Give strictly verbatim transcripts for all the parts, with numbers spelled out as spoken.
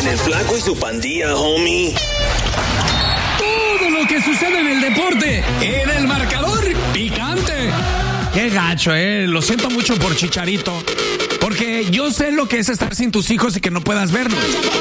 Con el Flaco y su pandilla, homie. Todo lo que sucede en el deporte, en el marcador picante. Qué gacho, eh. Lo siento mucho por Chicharito. Porque yo sé lo que es estar sin tus hijos y que no puedas verlos.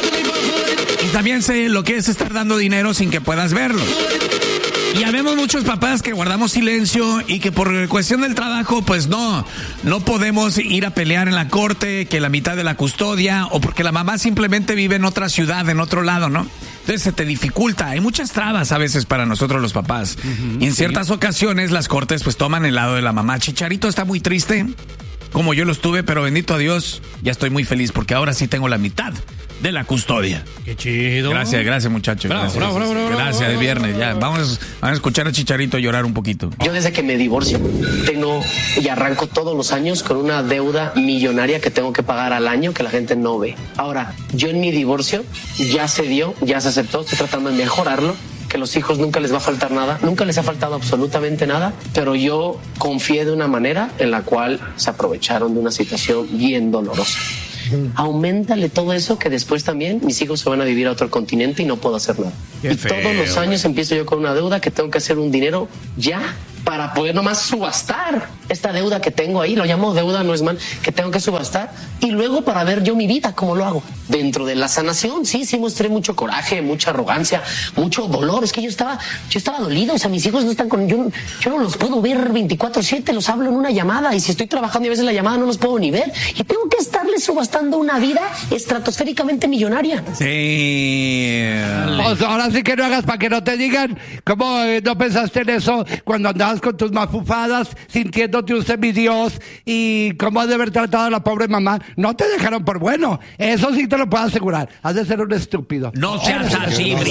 Y también sé lo que es estar dando dinero sin que puedas verlos. Y habemos muchos papás que guardamos silencio y que por cuestión del trabajo, pues no, no podemos ir a pelear en la corte, que la mitad de la custodia, o porque la mamá simplemente vive en otra ciudad, en otro lado, ¿no? Entonces se te dificulta, hay muchas trabas a veces para nosotros los papás. Uh-huh, y en ciertas sí. ocasiones las cortes pues toman el lado de la mamá. Chicharito está muy triste, como yo lo estuve, pero bendito a Dios, ya estoy muy feliz porque ahora sí tengo la mitad de la custodia. Qué chido. Gracias, gracias muchachos. Bravo, gracias, bravo, bravo, bravo, gracias, bravo, es viernes, bravo, ya. bravo. Vamos, vamos a escuchar a Chicharito llorar un poquito. Yo desde que me divorcio tengo y arranco todos los años con una deuda millonaria que tengo que pagar al año que la gente no ve. Ahora, yo en mi divorcio ya se dio, ya se aceptó, estoy tratando de mejorarlo. Que los hijos nunca les va a faltar nada, nunca les ha faltado absolutamente nada, pero yo confié de una manera en la cual se aprovecharon de una situación bien dolorosa. Auméntale todo eso que después también mis hijos se van a vivir a otro continente y no puedo hacer nada. Qué y feo, todos los años güey. empiezo yo con una deuda que tengo que hacer un dinero ya para poder nomás subastar esta deuda que tengo ahí, lo llamo deuda, no es mal, que tengo que subastar, y luego para ver yo mi vida, cómo lo hago. Dentro de la sanación, sí, sí mostré mucho coraje, mucha arrogancia, mucho dolor, es que yo estaba, yo estaba dolido, o sea, mis hijos no están con, yo, yo no los puedo ver veinticuatro siete, los hablo en una llamada, y si estoy trabajando y a veces la llamada no los puedo ni ver, y tengo que estarles subastando una vida estratosféricamente millonaria. Sí. Pues ahora sí que no hagas para que no te digan cómo eh, no pensaste en eso cuando andabas con tus mafufadas, sintiéndote un semidios, y cómo has de haber tratado a la pobre mamá. No te dejaron por bueno, eso sí te lo puedo asegurar. Has de ser un estúpido. No seas así,